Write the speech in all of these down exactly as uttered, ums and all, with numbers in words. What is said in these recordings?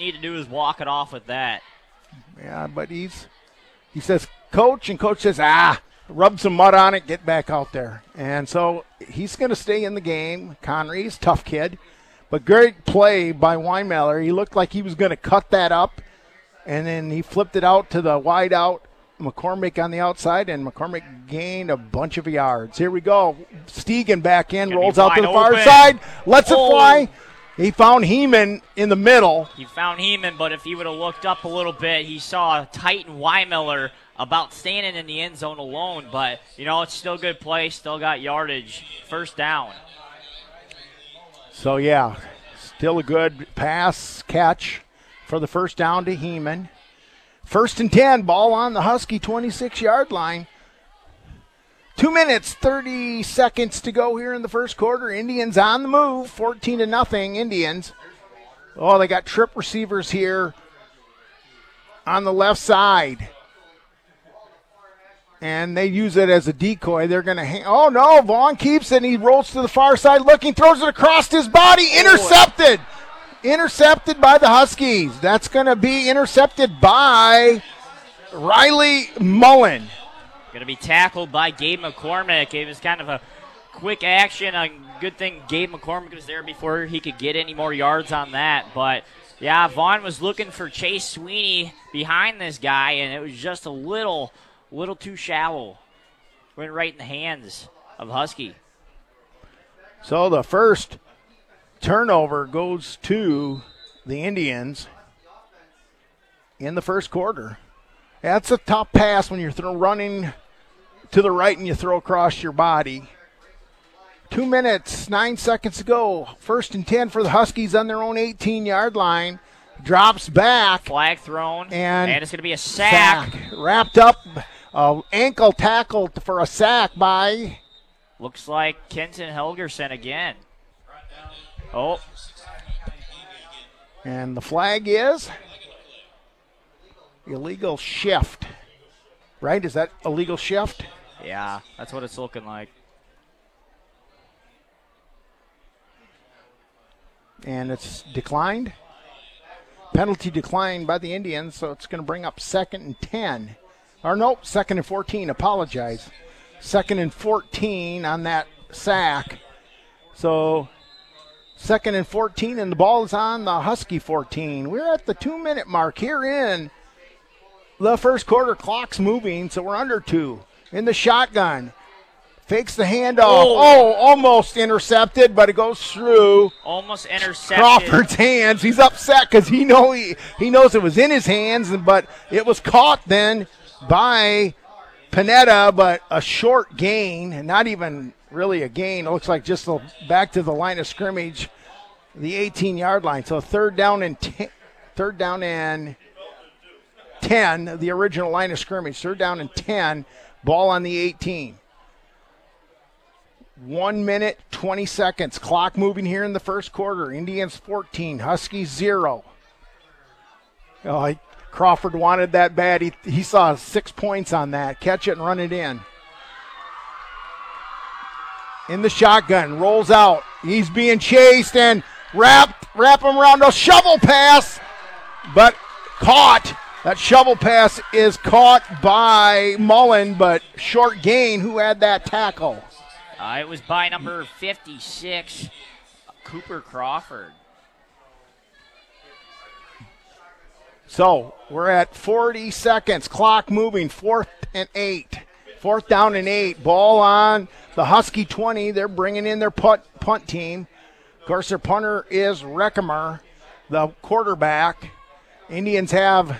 need to do is walk it off with that. Yeah, but he's he says, Coach, and Coach says, ah, rub some mud on it, get back out there. And so he's going to stay in the game. Connery's tough kid. But great play by Weinmiller. He looked like he was going to cut that up, and then he flipped it out to the wide out. McCormick on the outside, and McCormick gained a bunch of yards. Here we go. Stegen back in, rolls out to the far open. side, lets oh. it fly. He found Heeman in the middle. He found Heeman, but if he would have looked up a little bit, he saw Titan Weinmiller about standing in the end zone alone. But, you know, it's still good play, still got yardage. First down. So, yeah, still a good pass catch for the first down to Heeman. First and ten, ball on the Husky twenty-six-yard line. Two minutes, thirty seconds to go here in the first quarter. Indians on the move, fourteen to nothing, Indians. Oh, they got trip receivers here on the left side. And they use it as a decoy. They're going to hang. Oh, no, Vaughn keeps it, and he rolls to the far side looking, throws it across his body, intercepted. Intercepted by the Huskies. That's going to be intercepted by Riley Mullen. Going to be tackled by Gabe McCormick. It was kind of a quick action. A good thing Gabe McCormick was there before he could get any more yards on that. But, yeah, Vaughn was looking for Chase Sweeney behind this guy, and it was just a little, little too shallow. Went right in the hands of Husky. So the first turnover goes to the Indians in the first quarter. That's a tough pass when you're throw, running to the right and you throw across your body. Two minutes, nine seconds to go. First and ten for the Huskies on their own eighteen-yard line. Drops back. Flag thrown. And, and it's going to be a sack. sack. Wrapped up. Uh, ankle tackle for a sack by. Looks like Kenton Helgerson again. Oh. And the flag is illegal shift. Right? Is that illegal shift? Yeah, that's what it's looking like. And it's declined. Penalty declined by the Indians, so it's going to bring up second and ten. Or nope, second and fourteen. Apologize. Second and fourteen on that sack. So second and fourteen, and the ball is on the Husky fourteen. We're at the two-minute mark here in the first quarter. Clock's moving, so we're under two. In the shotgun. Fakes the handoff. Oh, oh almost intercepted, but it goes through. Almost intercepted. Crawford's hands. He's upset because he, know he, he knows it was in his hands, but it was caught then by Panetta, but a short gain, and not even really a gain. It looks like just a, back to the line of scrimmage, the eighteen-yard line. So third down and ten, third down and ten, the original line of scrimmage. Third down and ten, ball on the eighteen. One minute, twenty seconds. Clock moving here in the first quarter. Indians fourteen, Huskies zero. Oh, I, Crawford wanted that bad. He, he saw six points on that. Catch it and run it in. In the shotgun, rolls out. He's being chased and wrap, wrap him around a shovel pass, but caught. That shovel pass is caught by Mullen, but short gain. Who had that tackle? Uh, it was by number fifty-six, Cooper Crawford. So we're at forty seconds. Clock moving. Fourth and eight. Fourth down and eight. Ball on the Husky twenty. They're bringing in their punt, punt team. Of course, their punter is Reckemer, the quarterback. Indians have,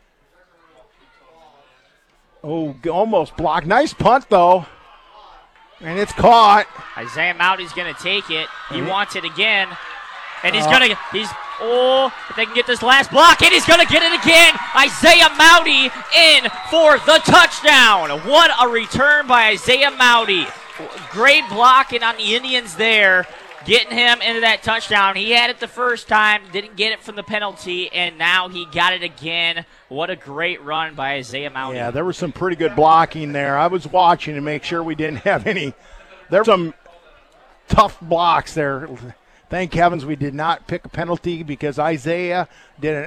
oh, almost blocked. Nice punt, though. And it's caught. Isaiah Mouty's going to take it. He Mm-hmm. wants it again. And he's Uh, going to, he's, oh, if they can get this last block, and he's going to get it again. Isaiah Mouty in for the touchdown. What a return by Isaiah Mouty. Great blocking on the Indians there, getting him into that touchdown. He had it the first time, didn't get it from the penalty, and now he got it again. What a great run by Isaiah Mouty. Yeah, there was some pretty good blocking there. I was watching to make sure we didn't have any. There were some tough blocks there. Thank heavens we did not pick a penalty because Isaiah did an